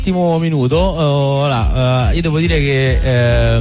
Ultimo minuto, io devo dire che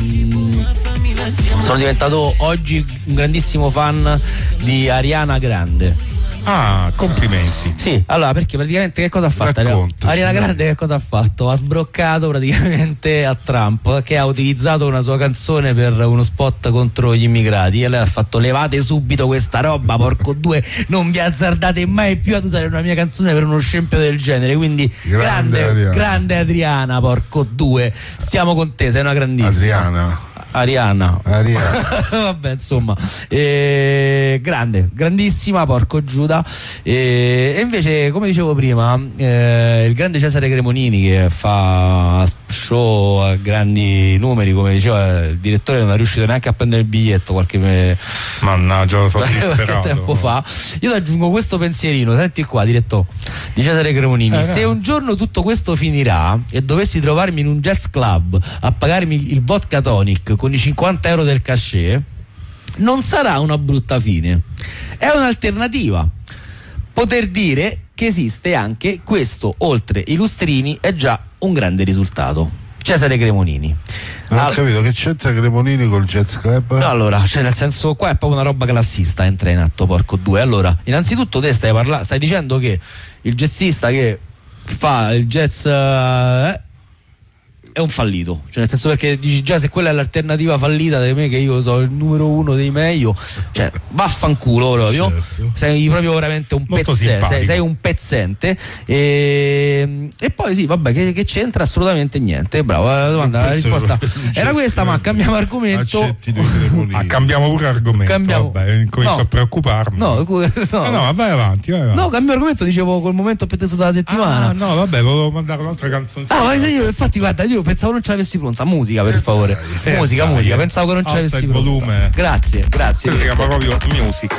sono diventato oggi un grandissimo fan di Ariana Grande. Ah, complimenti. Sì, allora, perché praticamente che cosa ha fatto? Ariana Grande che cosa ha fatto? Ha sbroccato praticamente a Trump, che ha utilizzato una sua canzone per uno spot contro gli immigrati, e lei ha fatto: levate subito questa roba, porco due, non vi azzardate mai più ad usare una mia canzone per uno scempio del genere. Quindi grande Adriana, porco due, stiamo con te, sei una grandissima. Ariana. Vabbè, insomma, grandissima, porco Giuda. E invece, come dicevo prima, il grande Cesare Cremonini, che fa show a grandi numeri, come diceva il direttore, non è riuscito neanche a prendere il biglietto mannaggia, lo so, qualche tempo fa. Io ti aggiungo questo pensierino, senti qua, direttore di Cesare Cremonini: se un giorno tutto questo finirà e dovessi trovarmi in un jazz club a pagarmi il vodka tonic con i 50 euro del cachet, non sarà una brutta fine, è un'alternativa. Poter dire che esiste anche questo, oltre i lustrini, è già un grande risultato. Cesare Cremonini. Non ho capito, che c'entra Cremonini col jazz club? No, allora, cioè, nel senso, qua è proprio una roba classista, entra in atto, porco due. Allora, innanzitutto te stai dicendo che il jazzista che fa il jazz è un fallito, cioè nel senso, perché dici già, se quella è l'alternativa fallita di me, che io so il numero uno dei meglio, cioè vaffanculo proprio, certo. Sei proprio veramente un pezzente, sei un pezzente, e poi sì, vabbè, che c'entra assolutamente niente. Bravo, la domanda, la risposta era questa, ma cambiamo argomento. Cambiamo pure argomento. Vabbè, comincio a preoccuparmi. No, vai avanti. No, cambio argomento, dicevo col momento più atteso della settimana. No, vabbè, volevo mandare un'altra canzone. Ma io infatti, guarda, io pensavo non ce l'avessi pronta. Musica, per favore. Musica, pensavo che non ce l'avessi pronta. Il volume. Grazie. Si chiama proprio music.